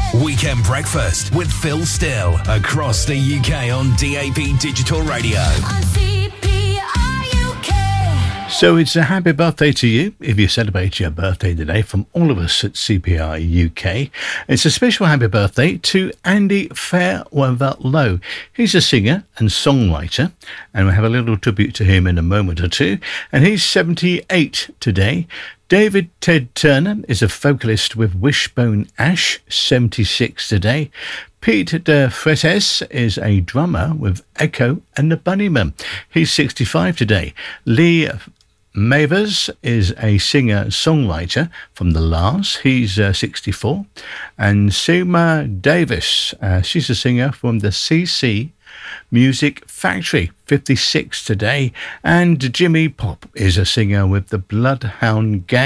Weekend Breakfast with Phil Still across the UK on DAB Digital Radio. So it's a happy birthday to you if you celebrate your birthday today from all of us at CPR UK. It's a special happy birthday to Andy Fairweather Lowe. He's a singer and songwriter, and we'll have a little tribute to him in a moment or two. And he's 78 today. David Ted Turner is a vocalist with Wishbone Ash, 76 today. Pete de Fretes is a drummer with Echo and the Bunnymen. He's 65 today. Lee Mavers is a singer-songwriter from The Lars. He's 64. And Seema Davis, she's a singer from the CC Music Factory, 56 today. And Jimmy Pop is a singer with the Bloodhound Gang.